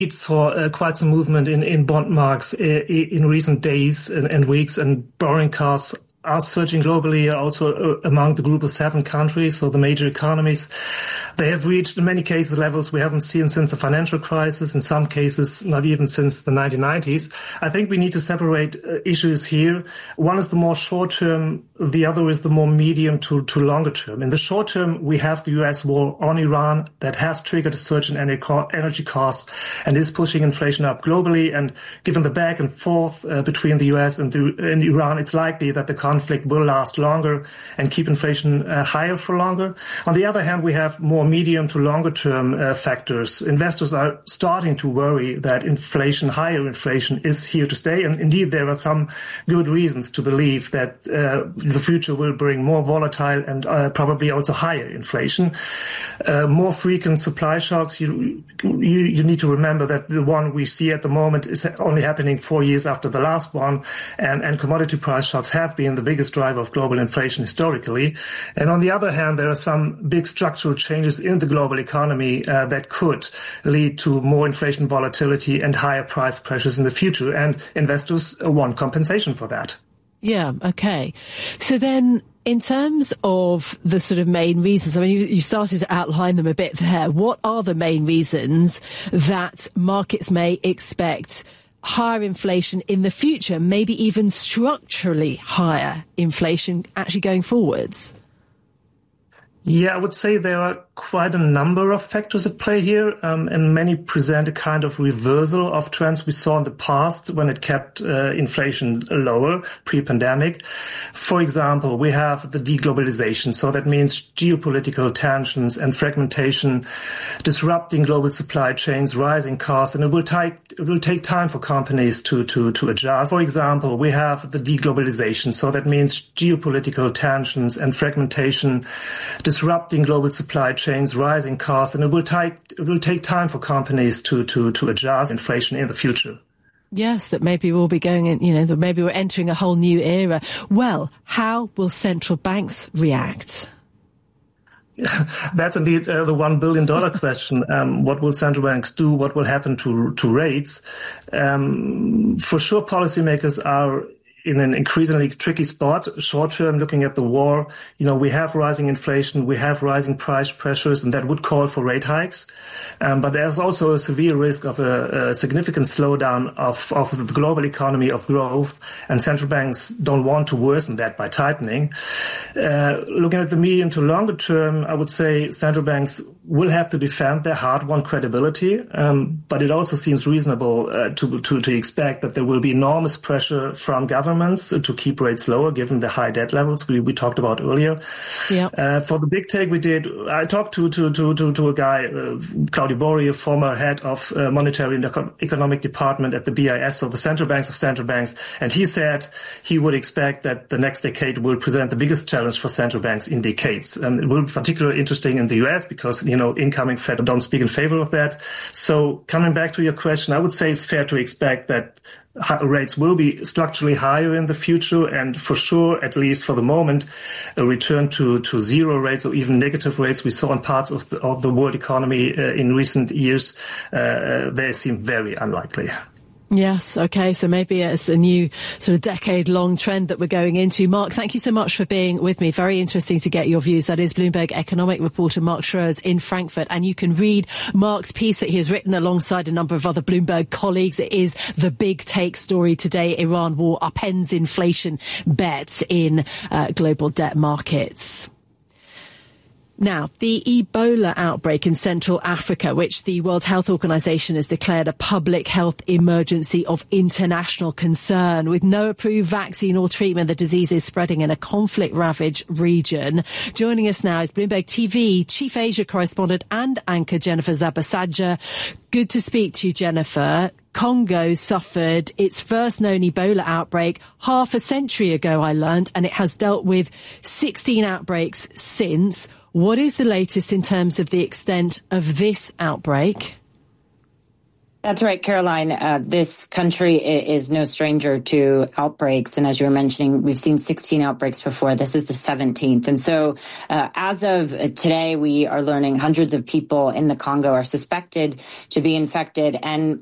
It saw quite some movement in bond marks in recent days and weeks, and borrowing costs are surging globally, also among the group of 7 countries, so the major economies. They have reached, in many cases, levels we haven't seen since the financial crisis, in some cases not even since the 1990s. I think we need to separate issues here. One is the more short-term, the other is the more medium to longer term. In the short term, we have the US war on Iran that has triggered a surge in energy costs and is pushing inflation up globally. And given the back and forth between the US and Iran, it's likely that the conflict will last longer and keep inflation higher for longer. On the other hand, we have more medium to longer term factors. Investors are starting to worry that higher inflation is here to stay. And indeed, there are some good reasons to believe that the future will bring more volatile and probably also higher inflation. More frequent supply shocks. You need to remember that the one we see at the moment is only happening 4 years after the last one. And commodity price shocks have been the biggest driver of global inflation historically. And on the other hand, there are some big structural changes in the global economy that could lead to more inflation volatility and higher price pressures in the future. And investors want compensation for that. Yeah, okay. So then, in terms of the sort of main reasons, I mean, you started to outline them a bit there. What are the main reasons that markets may expect higher inflation in the future, maybe even structurally higher inflation actually going forwards? Yeah, I would say there are quite a number of factors at play here, and many present a kind of reversal of trends we saw in the past when it kept inflation lower pre-pandemic. For example, we have the deglobalization, so that means geopolitical tensions and fragmentation, disrupting global supply chains, rising costs, and it will take time for companies to adjust. For example, we have the deglobalization, so that means geopolitical tensions and fragmentation, disrupting global supply chains, rising costs, and it will take time for companies to adjust inflation in the future. Yes, that maybe we'll be going in, that maybe we're entering a whole new era. Well, how will central banks react? That's indeed the $1 billion question. What will central banks do? What will happen to rates? For sure, policymakers are in an increasingly tricky spot. Short term, looking at the war, we have rising inflation, we have rising price pressures, and that would call for rate hikes. But there's also a severe risk of a significant slowdown of the global economy, of growth, and central banks don't want to worsen that by tightening. Looking at the medium to longer term, I would say central banks will have to defend their hard-won credibility, but it also seems reasonable to expect that there will be enormous pressure from governments to keep rates lower, given the high debt levels we talked about earlier. Yeah. For the big take we did, I talked to a guy, Claudio Borri, a former head of monetary and economic department at the BIS, so the central banks of central banks, and he said he would expect that the next decade will present the biggest challenge for central banks in decades. It will be particularly interesting in the US because, incoming Fed don't speak in favor of that. So coming back to your question, I would say it's fair to expect that rates will be structurally higher in the future, and for sure, at least for the moment, a return to zero rates or even negative rates we saw in parts of the world economy in recent years, they seem very unlikely. Yes, okay, so maybe it's a new sort of decade-long trend that we're going into. Mark, thank you so much for being with me. Very interesting to get your views. That is Bloomberg economic reporter Mark Schroers in Frankfurt. And you can read Mark's piece that he has written alongside a number of other Bloomberg colleagues. It is the big take story today. Iran war upends inflation bets in global debt markets. Now, the Ebola outbreak in Central Africa, which the World Health Organization has declared a public health emergency of international concern. With no approved vaccine or treatment, the disease is spreading in a conflict-ravaged region. Joining us now is Bloomberg TV Chief Asia correspondent and anchor Jennifer Zabasajja. Good to speak to you, Jennifer. Congo suffered its first known Ebola outbreak half a century ago, I learned, and it has dealt with 16 outbreaks since. What is the latest in terms of the extent of this outbreak? That's right, Caroline. This country is no stranger to outbreaks. And as you were mentioning, we've seen 16 outbreaks before. This is the 17th. And so as of today, we are learning hundreds of people in the Congo are suspected to be infected. And